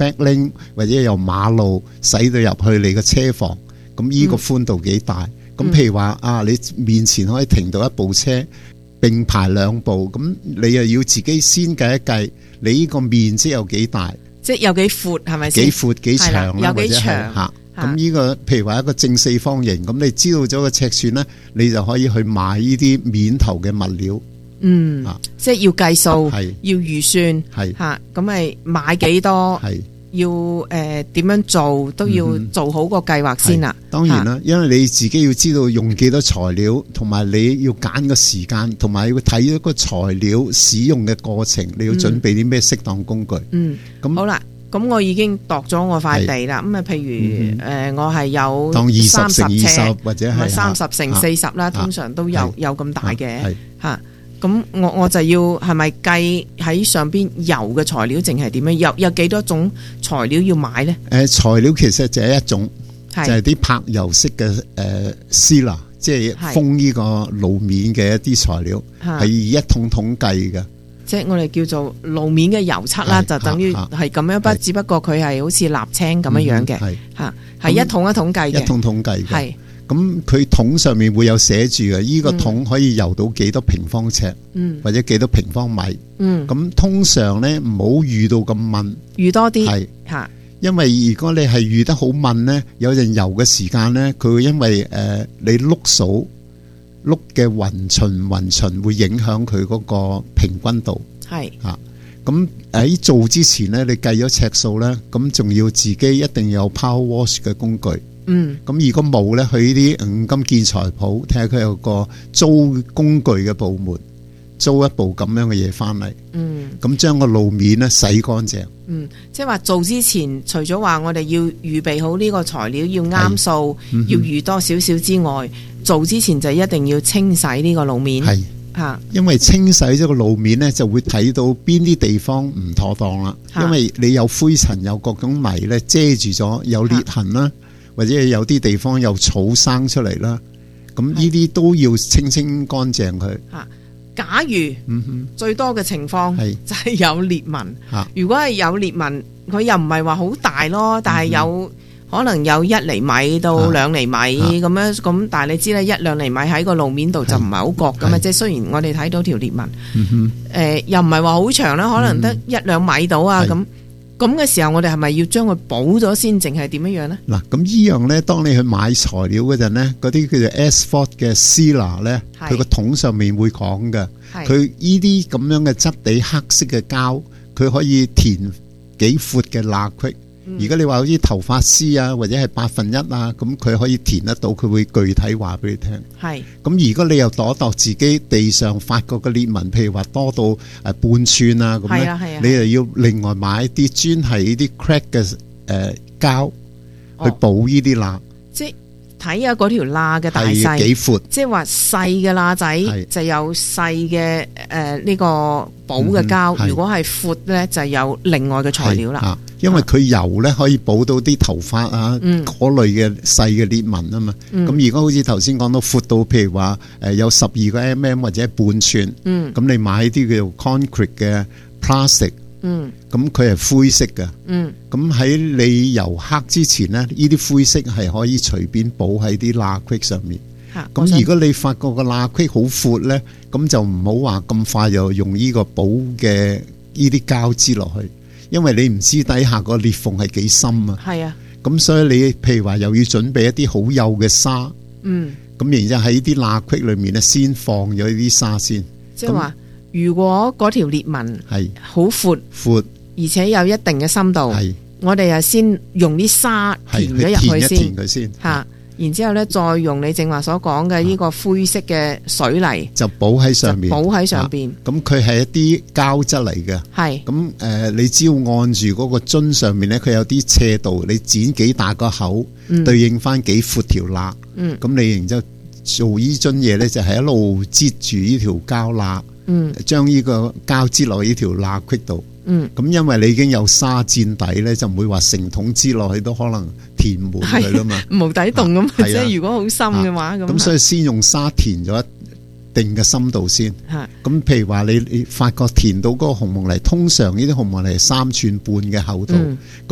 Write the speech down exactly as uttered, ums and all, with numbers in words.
backlink 或者由馬路駛到入去你個車房，咁呢個寬度幾大？咁、嗯、譬如話啊，你面前可以停到一部車，並排兩部，咁你又要自己先計一計，你呢個面積有幾大？ 即係有幾闊係咪先？ 幾闊幾長啦， 有幾長嚇？咁呢個譬如話一個正四方形，咁你知道咗個尺寸咧，你就可以去買呢啲面頭嘅物料。 嗯，啊、即係要計數，要預算， 係嚇，咁咪買幾多？係要誒點、呃、樣做都要做好個計劃先啦。 當然啦，因為你自己要知道用幾多材料，同埋你要揀個時間，同埋要睇一個材料使用嘅過程，你要準備啲咩適當工具。 嗯，咁好啦。咁我已經度咗我塊地啦，咁啊，譬如誒、嗯呃，我係有當二十乘二十或者係三十乘四十啦，通常都有有咁大嘅嚇。咁我我就要係咪計喺上邊油嘅材料，淨係點樣？有有幾多種材料要買咧？誒、呃，材料其實就係一種，就係啲柏油式嘅誒 sealer，即係封呢個路面嘅一啲材料，係以一桶桶計嘅。即係我哋叫做路面嘅油漆啦，就等於係咁樣，不只不過佢係好似瀝青咁樣樣嘅，吓係一桶一桶計嘅，一桶桶計嘅。係咁，佢桶上面會有寫住嘅，呢個桶可以游到幾多平方尺，嗯，或者幾多平方米，嗯。咁通常咧唔好預到咁密，預多啲係吓，因為如果你係預得好密咧，有陣游嘅時間咧，佢會因為誒你碌數。碌嘅勻循勻循會影響佢嗰個平均度，係啊，咁喺做之前咧，你計咗尺數咧，咁仲要自己一定有 power wash 嘅工具，嗯，咁如果冇咧，去呢啲五金建材鋪睇下佢有個租工具嘅部門，租一部咁樣嘅嘢翻嚟，嗯，咁將個路面咧洗乾淨，嗯，即係話做之前，除咗話我哋要預備好呢個材料要啱數，嗯、要預多少少之外。做之前就一定要清洗呢個路面，係吓，因為清洗咗個路面咧，就會睇到邊啲地方唔妥當啦。因為你有灰塵、有各種泥咧遮住咗，有裂痕啦，或者有啲地方有草生出嚟啦，咁呢啲都要清清乾淨佢。吓，假如嗯哼最多嘅情況係就係有裂紋，如果係有裂紋，佢又唔係話好大咯，但係有。嗯可能有一厘米到兩厘米咁、啊、樣咁，但係你知咧，一兩厘米喺個路面度就唔係好覺噶嘛。即係雖然我哋睇到條裂紋，誒、嗯呃、又唔係話好長啦，可能得一兩米到啊咁。咁嘅時候，我哋係咪要將佢補咗先，淨係點樣樣咧？嗱，咁呢樣咧，當你去買材料嗰陣咧，嗰啲叫做 asphalt 嘅 sealer 咧，佢個桶上面會講嘅。佢呢啲咁樣嘅質地黑色嘅膠，佢可以填幾闊嘅罅隙。如果你話好似頭髮絲啊，或者係八分一啊，咁佢可以填得到，佢會具體話俾你聽。係。咁如果你又度度自己地上發覺嘅裂紋，譬如話多到誒半寸啊咁咧，你又要另外買啲專係呢啲 crack 嘅誒膠去補呢啲罅。即係睇下嗰條罅嘅大細幾闊。即係話細嘅罅仔就有細嘅誒呢個補嘅膠，嗯、如果係闊咧就有另外嘅材料啦。因為佢油咧可以補到啲頭髮啊嗰、嗯、類嘅細嘅裂紋啊嘛，咁、嗯、如果好似頭先講到闊到譬如話誒有十二個 mm 或者半寸，咁、嗯、你買啲叫做 concrete 嘅 plastic， 咁佢係灰色嘅，咁、嗯、喺你油黑之前咧，呢啲灰色係可以隨便補喺啲罅隙上面。咁如果你發覺個罅隙好闊咧，咁就唔好話咁快就用呢個補嘅呢啲膠支落去。因為你唔知底下個裂縫係幾深啊，係啊，咁所以你譬如話又要準備一啲好幼嘅沙，嗯，咁然之後喺啲罅隙裏面咧先放咗呢啲沙先。即係話，如果嗰條裂紋係好闊，闊，而且有一定嘅深度，係，我哋啊先用啲沙填咗入去先，填佢先，吓。然之後咧，再用你正話所講嘅呢個灰色嘅水泥，就補喺上面，補喺上邊。咁佢係一啲膠質嚟嘅，係。咁誒、呃，你只要按住嗰個樽上面咧，佢有啲斜度，你剪幾大個口，嗯、對應翻幾闊條罅。嗯。咁你然之後做呢樽嘢咧，就係、是、一路擠住呢條膠罅，嗯，將呢個膠擠落呢條罅隙度。嗯。咁因為你已經有沙墊底咧，就唔會話成桶擠落去都可能填滿佢啦嘛，無底洞咁，即係如果好深嘅話咁。咁所以先用沙填咗一定嘅深度先。咁譬如話你你發覺填到嗰個紅毛泥，通常呢啲紅毛泥係三寸半嘅厚度。嗯